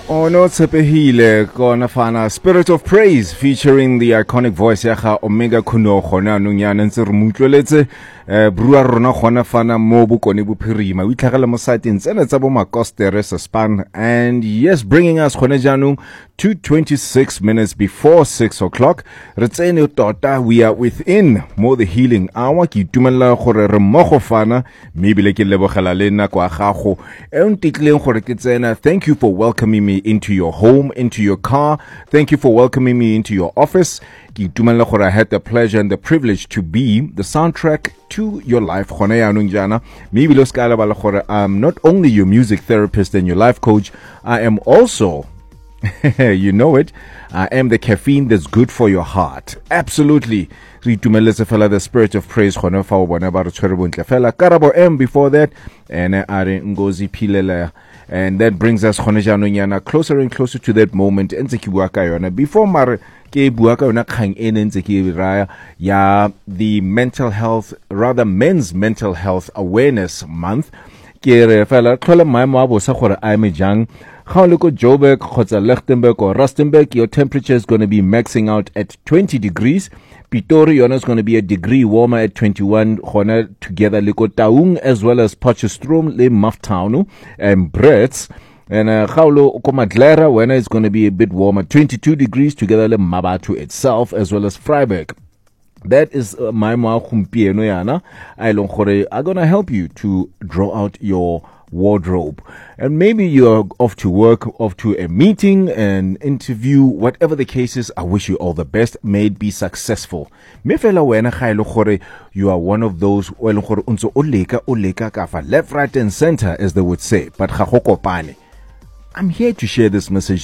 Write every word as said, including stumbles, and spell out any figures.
Ono Tsepehile kona fana Spirit of Praise featuring the iconic voice ya ga Omega Kuno gona nung ya ntse re mutloletse eh brua rona gona fana mo bokone bophirima o itlhagela mo siteng tsena tsa bo Makostere span, and yes, bringing us gona janung to twenty-six minutes before six o'clock. Re tsene tota, we are within more the healing hour. Ke itumella gore re mmogo fana maybe le ke lebogela le nna kwa gago e ntitleng gore ke tsena. Thank you for welcoming me into your home, into your car. Thank you for welcoming me into your office. I had the pleasure and the privilege to be the soundtrack to your life. I'm not only your music therapist and your life coach, I am also, you know it, I am the caffeine that's good for your heart. Absolutely. The Spirit of Praise. Karabo M before that, and Are Ngozi Pilela. And that brings us closer and closer to that moment. Before Mar ke buaka ona khang ene ntse ke raya ya the mental health, rather men's mental health awareness month, ke re fela tlhola maemo a bosa gore a eme jang. Ga o le ko Joburg kgotsa Lichtenburg or Rustenburg, your temperature is going to be maxing out at twenty degrees. Pitori yona is going to be a degree warmer at twenty-one. Gona together le ko Taung as well as Potchefstroom le Maftown and Brits. And uh, Gaulo Komadlera, when it's going to be a bit warmer, twenty-two degrees together le Mabatu itself as well as Freiburg. That is uh, my ma khumpieno yana. I long gore are going to help you to draw out your wardrobe. And maybe you're off to work, off to a meeting, an interview, whatever the case is. I wish you all the best. May it be successful. Me fela wena ga ile gore you are one of those o ile gore unso o leka o leka ka fa left, right and center, as they would say, but ga go kopane. I'm here to share this message